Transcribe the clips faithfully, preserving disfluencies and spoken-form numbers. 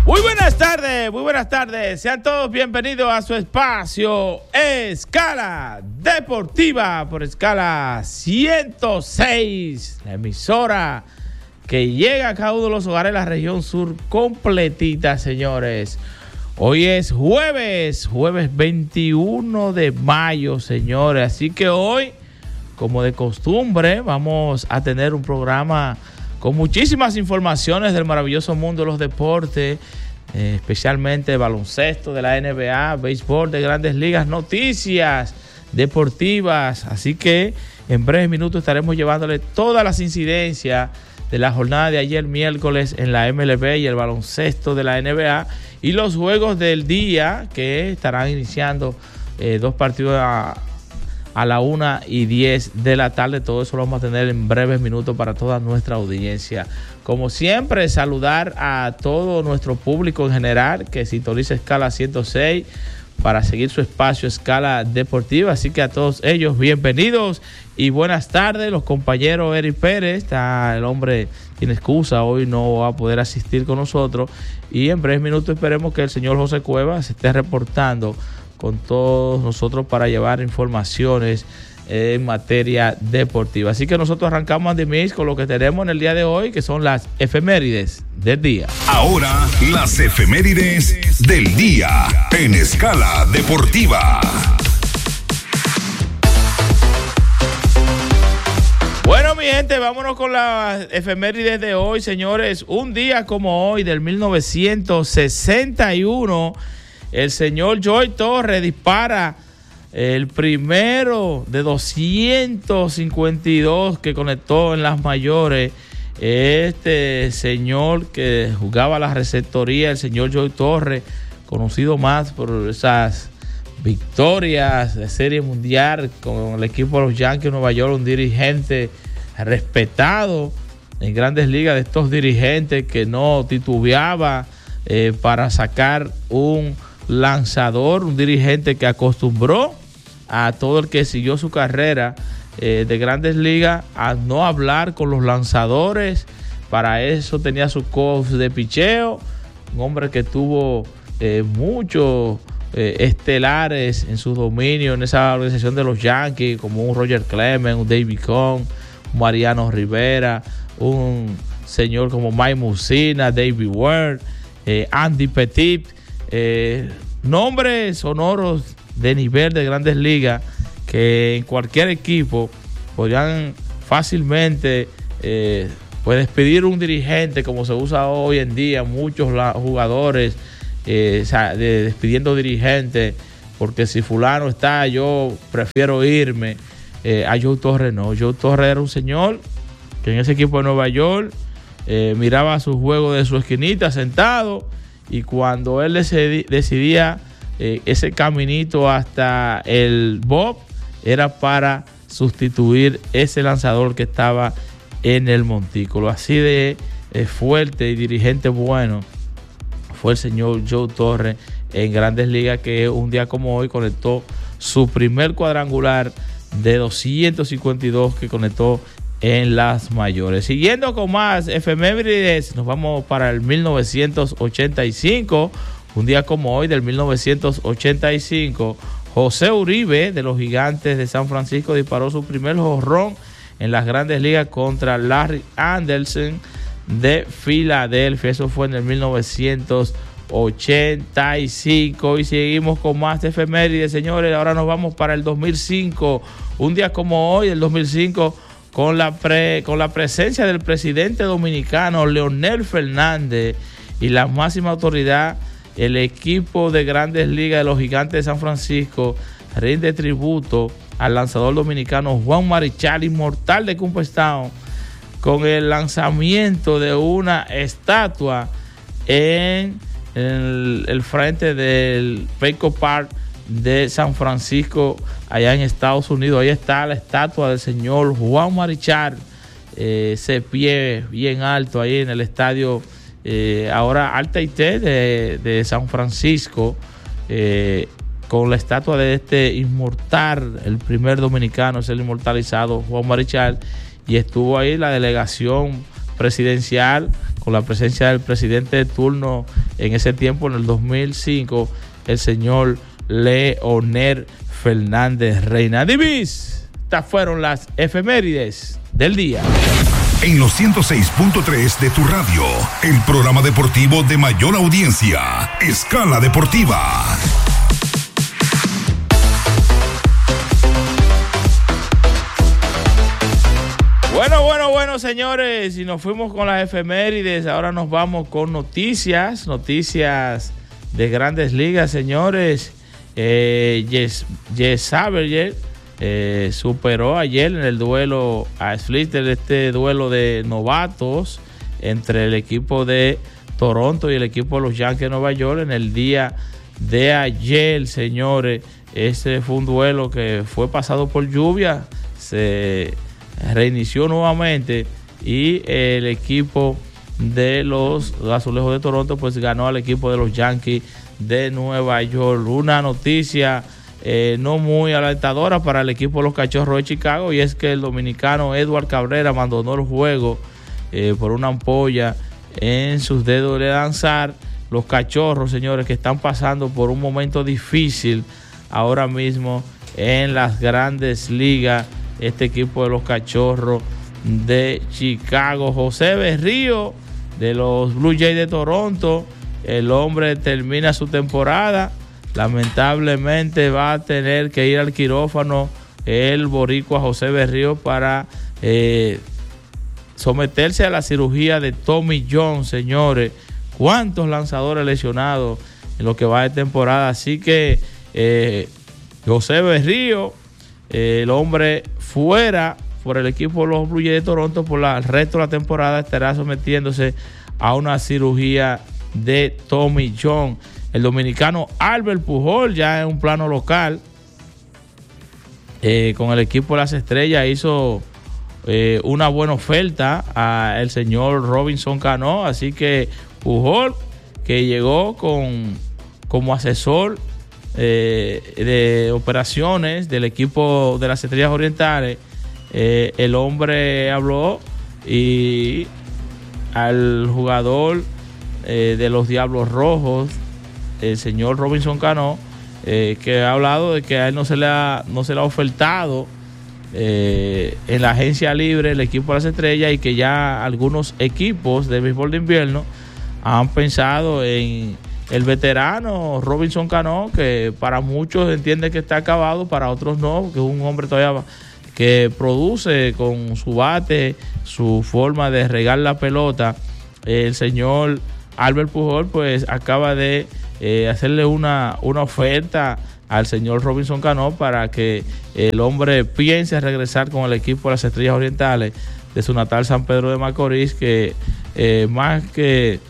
Muy buenas tardes, muy buenas tardes. Sean todos bienvenidos a su espacio Escala Deportiva por Escala ciento seis, la emisora que llega a cada uno de los hogares de la región sur completita, señores. Hoy es jueves, jueves veintiuno de mayo, señores. Así que hoy, como de costumbre, vamos a tener un programa con muchísimas informaciones del maravilloso mundo de los deportes, eh, especialmente baloncesto de la N B A, béisbol de Grandes Ligas, noticias deportivas. Así que en breves minutos estaremos llevándole todas las incidencias de la jornada de ayer miércoles en la M L B y el baloncesto de la N B A y los juegos del día que estarán iniciando eh, dos partidos a a la una y diez de la tarde. Todo eso lo vamos a tener en breves minutos para toda nuestra audiencia. Como siempre, saludar a todo nuestro público en general que sintoniza Escala ciento seis para seguir su espacio Escala Deportiva. Así que a todos ellos, bienvenidos y buenas tardes. Los compañeros Eric Pérez, está el hombre sin excusa, hoy no va a poder asistir con nosotros. Y en breves minutos esperemos que el señor José Cuevas se esté reportando con todos nosotros para llevar informaciones en materia deportiva. Así que nosotros arrancamos de mis con lo que tenemos en el día de hoy, que son las efemérides del día. Ahora, las efemérides del día en Escala Deportiva. Bueno, mi gente, vámonos con las efemérides de hoy, señores. Un día como hoy, del mil novecientos sesenta y uno, el señor Joey Torre dispara el primero de doscientos cincuenta y dos que conectó en las mayores. Este señor que jugaba la receptoría, el señor Joey Torre, conocido más por esas victorias de Serie Mundial con el equipo de los Yankees de Nueva York, un dirigente respetado en Grandes Ligas, de estos dirigentes que no titubeaba eh, para sacar un lanzador, un dirigente que acostumbró a todo el que siguió su carrera eh, de Grandes Ligas a no hablar con los lanzadores. Para eso tenía su coach de picheo, un hombre que tuvo eh, muchos eh, estelares en su dominio en esa organización de los Yankees, como un Roger Clemens, un David Cohn, un Mariano Rivera, un señor como Mike Mussina, David Ward, eh, Andy Pettit. Eh, nombres sonoros de nivel de Grandes Ligas que en cualquier equipo podrían fácilmente eh, pues despedir un dirigente, como se usa hoy en día muchos la, jugadores eh, o sea, de, despidiendo dirigentes porque si fulano está yo prefiero irme. eh, a Joe Torre no. Joe Torre era un señor que en ese equipo de Nueva York eh, miraba su juego de su esquinita sentado. Y cuando él decidía eh, ese caminito hasta el Bob, era para sustituir ese lanzador que estaba en el montículo. Así de eh, fuerte y dirigente bueno fue el señor Joe Torre en Grandes Ligas, que un día como hoy conectó su primer cuadrangular de doscientos cincuenta y dos que conectó en las mayores. Siguiendo con más efemérides, nos vamos para el mil novecientos ochenta y cinco. Un día como hoy, del mil novecientos ochenta y cinco, José Uribe de los Gigantes de San Francisco disparó su primer jonrón en las Grandes Ligas contra Larry Anderson de Filadelfia. Eso fue en el mil novecientos ochenta y cinco. Y seguimos con más efemérides, señores. Ahora nos vamos para el dos mil cinco. Un día como hoy, el dos mil cinco, Con la, pre, con la presencia del presidente dominicano Leonel Fernández y la máxima autoridad, el equipo de Grandes Ligas de los Gigantes de San Francisco rinde tributo al lanzador dominicano Juan Marichal, inmortal de Cooperstown, con el lanzamiento de una estatua en el, el frente del Petco Park de San Francisco, allá en Estados Unidos. Ahí está la estatua del señor Juan Marichal, eh, ese pie bien alto ahí en el estadio eh, ahora Alta I T de, de San Francisco, eh, con la estatua de este inmortal, el primer dominicano, es el inmortalizado Juan Marichal, y estuvo ahí la delegación presidencial con la presencia del presidente de turno en ese tiempo, en el dos mil cinco, el señor Leonel Fernández Reina. Divis, estas fueron las efemérides del día. En los ciento seis punto tres de tu radio, el programa deportivo de mayor audiencia, Escala Deportiva. Bueno, bueno, bueno, señores, y nos fuimos con las efemérides. Ahora nos vamos con noticias, noticias de Grandes Ligas, señores. Eh, Jess, Jess Saberger eh, superó ayer en el duelo a Splitter, este duelo de novatos entre el equipo de Toronto y el equipo de los Yankees de Nueva York en el día de ayer, señores. Este fue un duelo que fue pasado por lluvia, se reinició nuevamente y el equipo de los Azulejos de Toronto pues ganó al equipo de los Yankees de Nueva York. Una noticia eh, no muy alentadora para el equipo de los Cachorros de Chicago, y es que el dominicano Edward Cabrera abandonó el juego eh, por una ampolla en sus dedos de lanzar. Los Cachorros, señores, que están pasando por un momento difícil ahora mismo en las Grandes Ligas. Este equipo de los Cachorros de Chicago. José Berrío de los Blue Jays de Toronto, el hombre termina su temporada, lamentablemente va a tener que ir al quirófano el boricua José Berrío para eh, someterse a la cirugía de Tommy John, señores. ¿Cuántos lanzadores lesionados en lo que va de temporada? Así que eh, José Berrío, eh, el hombre fuera por el equipo de los Blue Jays de Toronto por la, el resto de la temporada, estará sometiéndose a una cirugía de Tommy John. El dominicano Albert Pujol, ya en un plano local, eh, con el equipo de las Estrellas, hizo eh, una buena oferta al señor Robinson Cano. Así que Pujol, que llegó con como asesor eh, de operaciones del equipo de las Estrellas Orientales, eh, el hombre habló y al jugador eh, de los Diablos Rojos, el señor Robinson Cano, eh, que ha hablado de que a él no se le ha, no se le ha ofertado eh, en la agencia libre el equipo de las Estrellas, y que ya algunos equipos de béisbol de invierno han pensado en el veterano Robinson Cano, que para muchos entiende que está acabado, para otros no, que es un hombre todavía que produce con su bate, su forma de regar la pelota. El señor Albert Pujol pues acaba de eh, hacerle una, una oferta al señor Robinson Cano para que el hombre piense regresar con el equipo de las Estrellas Orientales de su natal San Pedro de Macorís, que eh, más que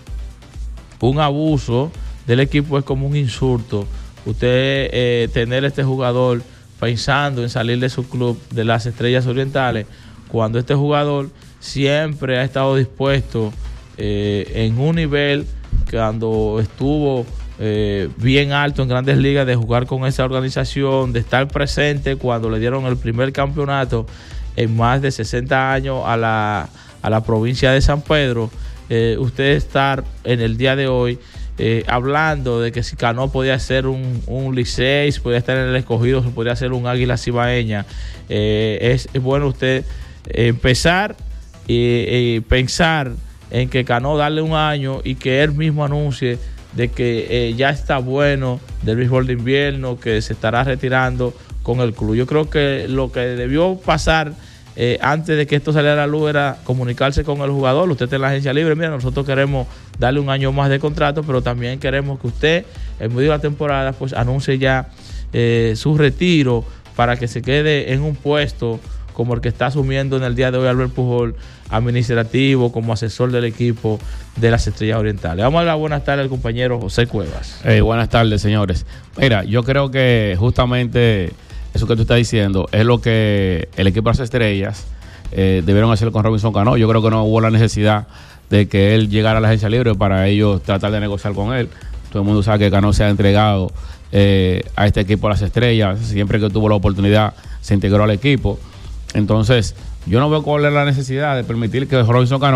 un abuso del equipo es como un insulto. Usted eh, tener este jugador pensando en salir de su club de las Estrellas Orientales, cuando este jugador siempre ha estado dispuesto eh, en un nivel, cuando estuvo eh, bien alto en Grandes Ligas, de jugar con esa organización, de estar presente cuando le dieron el primer campeonato en más de sesenta años a la, a la provincia de San Pedro. Eh, usted estar en el día de hoy Eh, hablando de que si Cano podía ser un, un Licey, podía estar en el Escogido, se podía ser un Águila Cibaeña, eh, es, es bueno usted empezar y, y pensar en que Cano darle un año y que él mismo anuncie de que eh, ya está bueno del béisbol de invierno, que se estará retirando con el club. Yo creo que lo que debió pasar Eh, antes de que esto saliera a la luz era comunicarse con el jugador. Usted está en la agencia libre, mira, nosotros queremos darle un año más de contrato, pero también queremos que usted en medio de la temporada pues anuncie ya eh, su retiro, para que se quede en un puesto como el que está asumiendo en el día de hoy Albert Pujol, administrativo, como asesor del equipo de las Estrellas Orientales. Vamos a dar las buenas tardes al compañero José Cuevas. Eh, buenas tardes, señores. Mira, yo creo que justamente eso que tú estás diciendo es lo que el equipo de las Estrellas eh, debieron hacer con Robinson Cano. Yo creo que no hubo la necesidad de que él llegara a la agencia libre para ellos tratar de negociar con él. Todo el mundo sabe que Cano se ha entregado eh, a este equipo de las Estrellas. Siempre que tuvo la oportunidad se integró al equipo. Entonces yo no veo cuál es la necesidad de permitir que Robinson Cano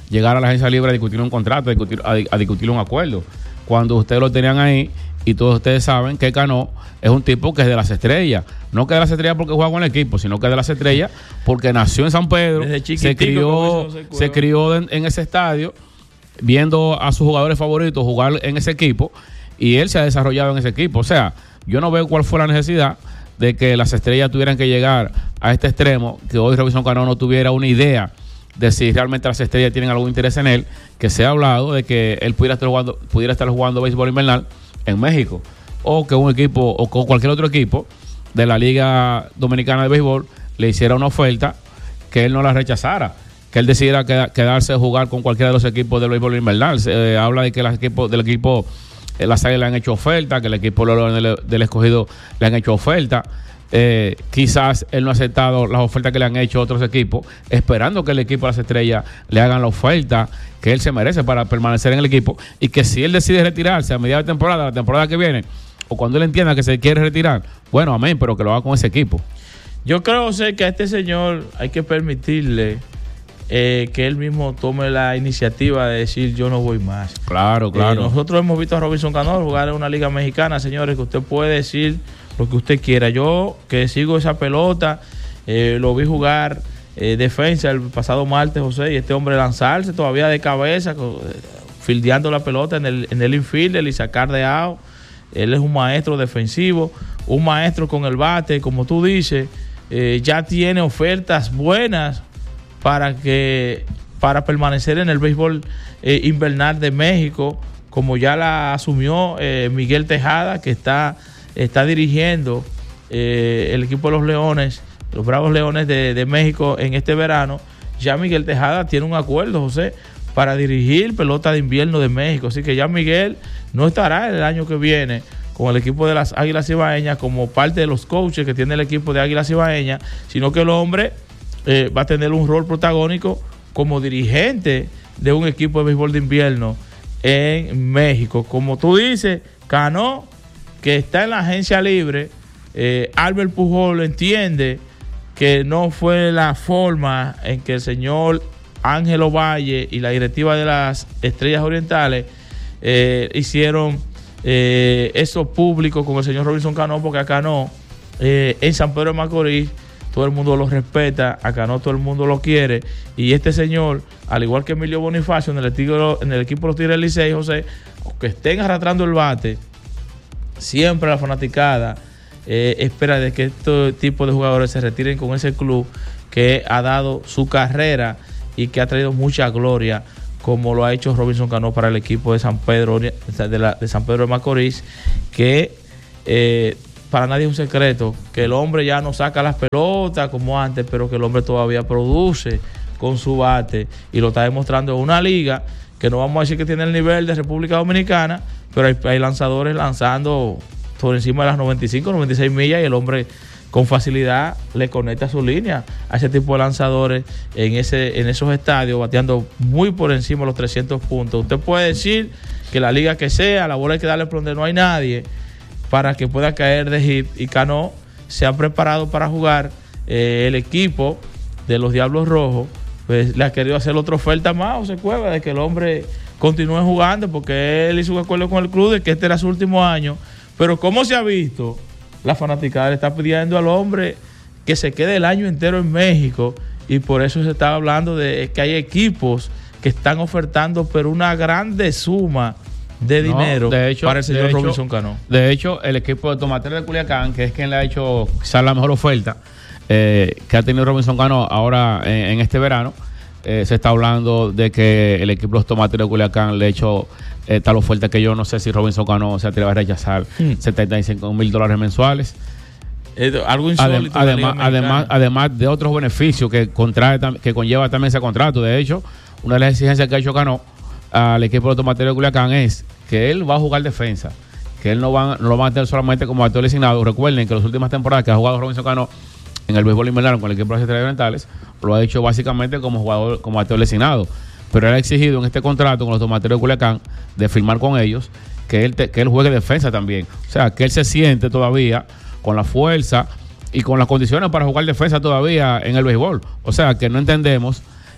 llegar a la agencia libre a discutir un contrato, a discutir, a, a discutir un acuerdo. Cuando ustedes lo tenían ahí, y todos ustedes saben que Cano es un tipo que es de las estrellas. No que de las estrellas porque juega con el equipo, sino que es de las estrellas porque nació en San Pedro, se crió, se crió en, en ese estadio, viendo a sus jugadores favoritos jugar en ese equipo, y él se ha desarrollado en ese equipo. O sea, yo no veo cuál fue la necesidad de que las estrellas tuvieran que llegar a este extremo, que hoy Robinson Cano no tuviera una idea de si realmente las estrellas tienen algún interés en él, que se ha hablado de que él pudiera estar jugando, pudiera estar jugando béisbol invernal en México, o que un equipo, o que cualquier otro equipo de la Liga Dominicana de Béisbol le hiciera una oferta que él no la rechazara, que él decidiera queda, quedarse a jugar con cualquiera de los equipos del béisbol invernal. Se eh, habla de que los equipos, del equipo eh, las Águilas le han hecho oferta, que el equipo del, del Escogido le han hecho oferta. Eh, quizás él no ha aceptado las ofertas que le han hecho otros equipos, esperando que el equipo de las estrellas le hagan la oferta que él se merece para permanecer en el equipo, y que si él decide retirarse a mediados de temporada, la temporada que viene, o cuando él entienda que se quiere retirar, bueno, amén, pero que lo haga con ese equipo. Yo creo, sé que a este señor hay que permitirle eh, que él mismo tome la iniciativa de decir yo no voy más. Claro, claro. Eh, nosotros hemos visto a Robinson Cano jugar en una liga mexicana, señores, que usted puede decir lo que usted quiera. Yo que sigo esa pelota, eh, lo vi jugar eh, defensa el pasado martes, José, y este hombre lanzarse todavía de cabeza, con, eh, fildeando la pelota en el, en el infielder y sacar de out. Él es un maestro defensivo, un maestro con el bate, como tú dices, eh, ya tiene ofertas buenas para que para permanecer en el béisbol eh, invernal de México, como ya la asumió eh, Miguel Tejada, que está está dirigiendo eh, el equipo de los Leones, los Bravos Leones de, de México en este verano. Ya Miguel Tejada tiene un acuerdo, José, para dirigir pelota de invierno de México. Así que ya Miguel no estará el año que viene con el equipo de las Águilas Ibaeñas como parte de los coaches que tiene el equipo de Águilas Ibaeñas, sino que el hombre eh, va a tener un rol protagónico como dirigente de un equipo de béisbol de invierno en México. Como tú dices, Cano, que está en la agencia libre, eh, Albert Pujol entiende que no fue la forma en que el señor Ángelo Valle y la directiva de las Estrellas Orientales eh, hicieron eh, eso público con el señor Robinson Cano, porque a Cano eh, en San Pedro de Macorís todo el mundo lo respeta, a Cano todo el mundo lo quiere, y este señor, al igual que Emilio Bonifacio en el, equipo, en el equipo de los Tigres del Licey, José, que estén arrastrando el bate, siempre la fanaticada eh, espera de que este tipo de jugadores se retiren con ese club que ha dado su carrera y que ha traído mucha gloria, como lo ha hecho Robinson Cano para el equipo de San Pedro de, la, de San Pedro de Macorís, que eh, para nadie es un secreto que el hombre ya no saca las pelotas como antes, pero que el hombre todavía produce con su bate, y lo está demostrando en una liga que no vamos a decir que tiene el nivel de República Dominicana, pero hay, hay lanzadores lanzando por encima de las noventa y cinco, noventa y seis millas, y el hombre con facilidad le conecta su línea a ese tipo de lanzadores en ese en esos estadios, bateando muy por encima de los trescientos puntos. Usted puede decir que la liga que sea, la bola hay que darle por donde no hay nadie para que pueda caer de hit, y Cano se ha preparado para jugar. Eh, el equipo de los Diablos Rojos pues le ha querido hacer otra oferta más, o se cueva de que el hombre continúe jugando, porque él hizo un acuerdo con el club de que este era su último año. Pero como se ha visto, la fanaticada le está pidiendo al hombre que se quede el año entero en México, y por eso se está hablando de que hay equipos que están ofertando pero una grande suma de no, dinero de hecho, para el señor Robinson Cano. De hecho, el equipo de Tomatero de Culiacán, que es quien le ha hecho quizás la mejor oferta eh, que ha tenido Robinson Cano ahora en, en este verano, eh, se está hablando de que el equipo de los Tomateros de Culiacán le ha hecho eh, tal oferta que yo no sé si Robinson Cano se atreve a rechazar, hmm. setenta y cinco mil dólares mensuales. Eh, algo insólito. Adem, además, además, además de otros beneficios que, contrae, que conlleva también ese contrato. De hecho, una de las exigencias que ha hecho Cano al equipo de los Tomateros de Culiacán es que él va a jugar defensa, que él no, va, no lo va a tener solamente como actor designado. Recuerden que las últimas temporadas que ha jugado Robinson Cano en el béisbol invernal con el equipo de las Estrellas Orientales, lo ha hecho básicamente como jugador, como actor designado. Pero él ha exigido en este contrato con los Tomateros de Culiacán de firmar con ellos que él, te, que él juegue defensa también. O sea, que él se siente todavía con la fuerza y con las condiciones para jugar defensa todavía en el béisbol. O sea, que no entendemos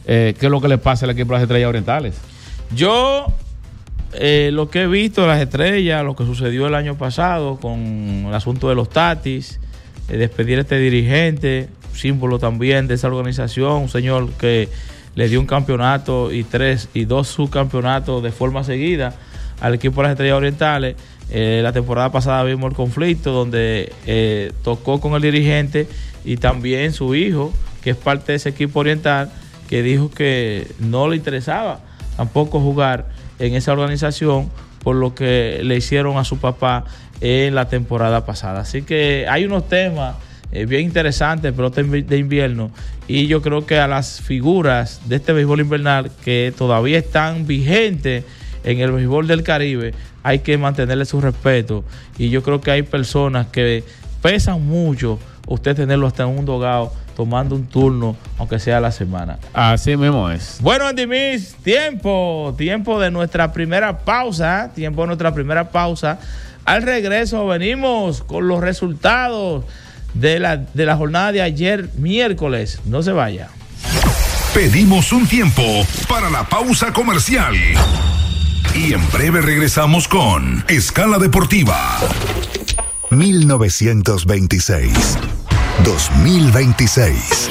eh, qué es lo que le pasa al equipo de las Estrellas Orientales. Yo, eh, lo que he visto de las Estrellas, lo que sucedió el año pasado con el asunto de los Tatis, eh, despedir a este dirigente, símbolo también de esa organización, un señor que le dio un campeonato y tres y dos subcampeonatos de forma seguida al equipo de las Estrellas Orientales. Eh, la temporada pasada vimos el conflicto donde eh, tocó con el dirigente y también su hijo, que es parte de ese equipo oriental, que dijo que no le interesaba tampoco jugar en esa organización por lo que le hicieron a su papá en la temporada pasada. Así que hay unos temas eh, bien interesantes, pelota de invierno, y yo creo que a las figuras de este béisbol invernal que todavía están vigentes en el béisbol del Caribe, hay que mantenerle su respeto, y yo creo que hay personas que pesan mucho usted tenerlo hasta en un dogado tomando un turno, aunque sea a la semana. Así mismo es. Bueno, Andy Miss, tiempo, tiempo de nuestra primera pausa, tiempo de nuestra primera pausa. Al regreso venimos con los resultados de la, de la jornada de ayer miércoles. No se vaya. Pedimos un tiempo para la pausa comercial. Y en breve regresamos con Escala Deportiva. mil novecientos veintiséis. dos mil veintiséis.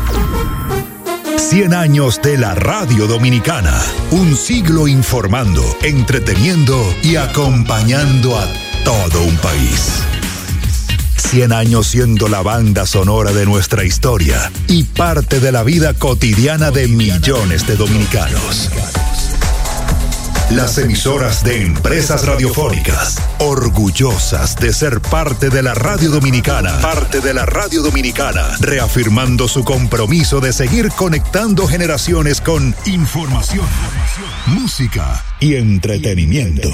cien años de la radio dominicana. Un siglo informando, entreteniendo y acompañando a todo un país. cien años siendo la banda sonora de nuestra historia y parte de la vida cotidiana de millones de dominicanos. Las emisoras de Empresas Radiofónicas, orgullosas de ser parte de la radio dominicana, parte de la radio dominicana, reafirmando su compromiso de seguir conectando generaciones con información, música y entretenimiento.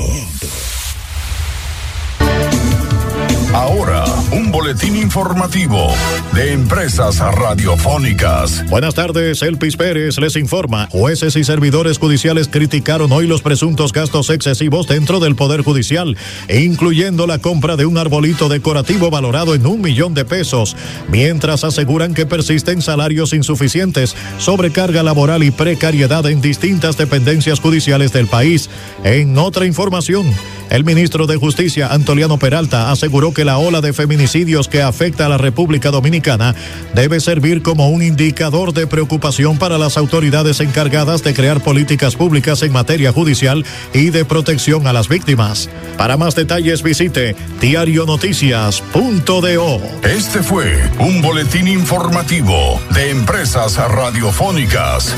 Ahora, un boletín informativo de Empresas Radiofónicas. Buenas tardes, Elpis Pérez les informa. Jueces y servidores judiciales criticaron hoy los presuntos gastos excesivos dentro del Poder Judicial, incluyendo la compra de un arbolito decorativo valorado en un millón de pesos, mientras aseguran que persisten salarios insuficientes, sobrecarga laboral y precariedad en distintas dependencias judiciales del país. En otra información, el ministro de Justicia, Antoliano Peralta, aseguró que la ola de feminicidios que afecta a la República Dominicana debe servir como un indicador de preocupación para las autoridades encargadas de crear políticas públicas en materia judicial y de protección a las víctimas. Para más detalles visite diario noticias punto do. Este fue un boletín informativo de Empresas Radiofónicas.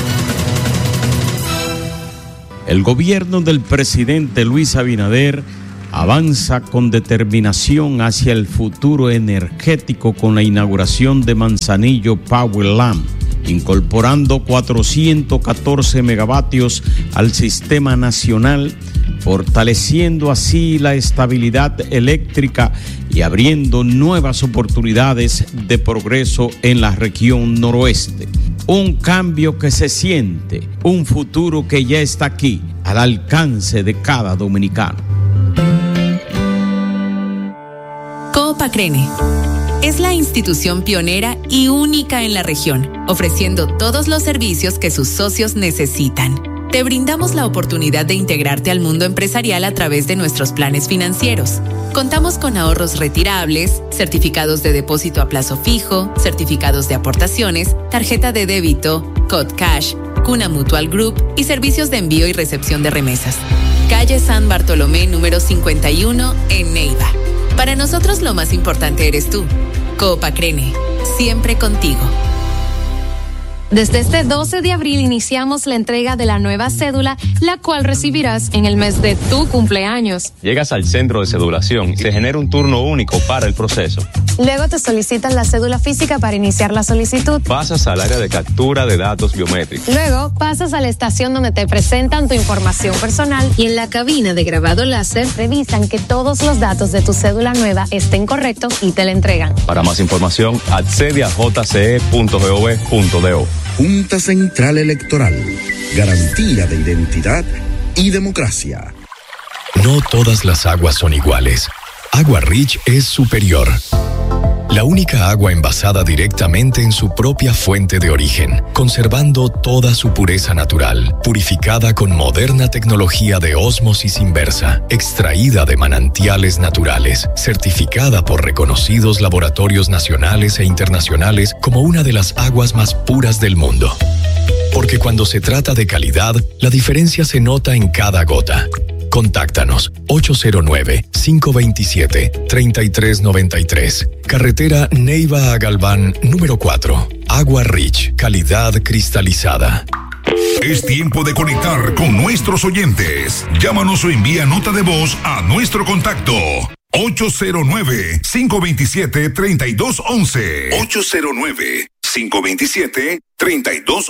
El gobierno del presidente Luis Abinader avanza con determinación hacia el futuro energético con la inauguración de Manzanillo Powerland, incorporando cuatrocientos catorce megavatios al sistema nacional, fortaleciendo así la estabilidad eléctrica y abriendo nuevas oportunidades de progreso en la región noroeste. Un cambio que se siente, un futuro que ya está aquí, al alcance de cada dominicano. Coopacrene es la institución pionera y única en la región, ofreciendo todos los servicios que sus socios necesitan. Te brindamos la oportunidad de integrarte al mundo empresarial a través de nuestros planes financieros. Contamos con ahorros retirables, certificados de depósito a plazo fijo, certificados de aportaciones, tarjeta de débito, Code Cash, Cuna Mutual Group y servicios de envío y recepción de remesas. Calle San Bartolomé número cincuenta y uno en Neiva. Para nosotros lo más importante eres tú. Coopacrene, siempre contigo. Desde este doce de abril iniciamos la entrega de la nueva cédula, la cual recibirás en el mes de tu cumpleaños. Llegas al centro de cedulación y se genera un turno único para el proceso. Luego te solicitan la cédula física para iniciar la solicitud. Pasas al área de captura de datos biométricos. Luego pasas a la estación donde te presentan tu información personal y en la cabina de grabado láser revisan que todos los datos de tu cédula nueva estén correctos y te la entregan. Para más información, accede a j c e punto gov punto do. Junta Central Electoral. Garantía de identidad y democracia. No todas las aguas son iguales. Agua Rich es superior. La única agua envasada directamente en su propia fuente de origen, conservando toda su pureza natural, purificada con moderna tecnología de ósmosis inversa, extraída de manantiales naturales, certificada por reconocidos laboratorios nacionales e internacionales como una de las aguas más puras del mundo. Porque cuando se trata de calidad, la diferencia se nota en cada gota. Contáctanos ocho cero nueve, cinco dos siete, tres tres nueve tres. Carretera Neiva a Galván, número cuatro. Agua Rich, calidad cristalizada. Es tiempo de conectar con nuestros oyentes. Llámanos o envía nota de voz a nuestro contacto ocho cero nueve, cinco dos siete, tres dos uno uno. ocho cero nueve, cinco dos siete, tres dos